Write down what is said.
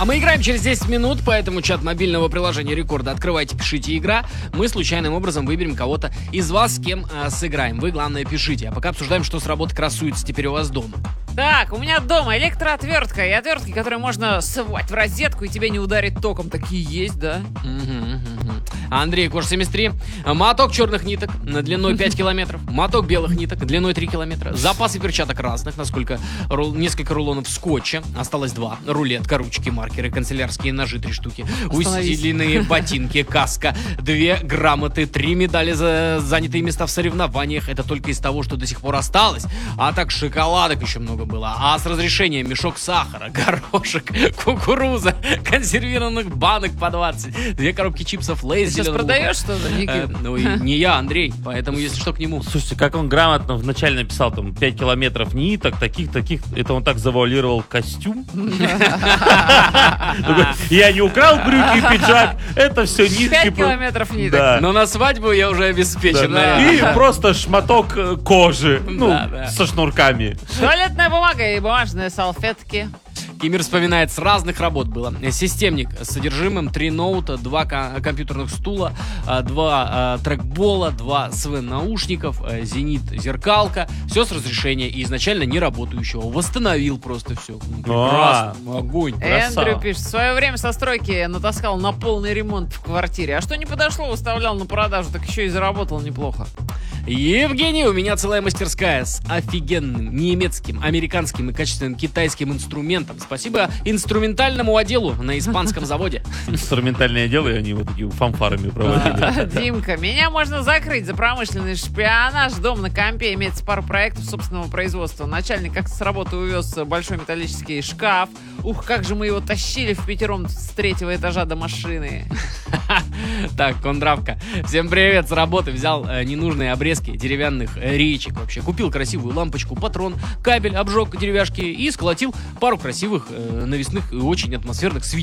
А мы играем через 10 минут, поэтому чат мобильного приложения Рекорда открывайте, пишите «Игра». Мы случайным образом выберем кого-то из вас, с кем сыграем. Вы, главное, пишите. А пока обсуждаем, что с работы красуется теперь у вас дома. Так, у меня дома электроотвертка и отвертки, которые можно совать в розетку и тебе не ударит током. Такие есть, да? Андрей, Кош 73. Моток черных ниток длиной 5 километров. Моток белых ниток длиной 3 километра. Запасы перчаток разных, насколько несколько рулонов скотча. Осталось 2. Рулетка, ручки, маркеры, канцелярские ножи 3 штуки. Усиленные ботинки, каска, 2 грамоты, 3 медали за занятые места в соревнованиях. Это только из того, что до сих пор осталось. А так шоколадок еще много было. А с разрешения мешок сахара, горошек, кукуруза, консервированных банок по 20. 2 коробки чипсов Лейс. Сейчас продаешь что-то, Никит? Ну, не я, Андрей, поэтому, если что, к нему. Слушайте, как он грамотно вначале написал, там, 5 километров ниток, таких, это он так завуалировал костюм. Я не украл брюки и пиджак, это все нитки. 5 километров ниток. Но на свадьбу я уже обеспечен. И просто шматок кожи, со шнурками. Туалетная бумага и бумажные салфетки. Кимир вспоминает, с разных работ было. Системник с содержимым, 3 ноута, 2 компьютерных стула, 2 трекбола, 2 СВ наушников, Зенит зеркалка. Все с разрешения и изначально не работающего. Восстановил просто все. Прекрасно. Огонь. Эндрю пишет, в свое время со стройки натаскал на полный ремонт в квартире. А что не подошло, выставлял на продажу, так еще и заработал неплохо. Евгений, у меня целая мастерская с офигенным немецким, американским и качественным китайским инструментом. Спасибо инструментальному отделу на испанском заводе. Инструментальные отделы, они вот такие фанфарами проводили. Димка, меня можно закрыть за промышленный шпионаж. Дом на компе, имеется пару проектов собственного производства. Начальник как-то с работы увез большой металлический шкаф. Ух, как же мы его тащили впятером с 3-го этажа до машины. Так, Кондравка. Всем привет, с работы взял ненужные обрезки деревянных речек вообще. Купил красивую лампочку, патрон, кабель, обжег деревяшки и сколотил пару красивых навесных и очень атмосферных свечей.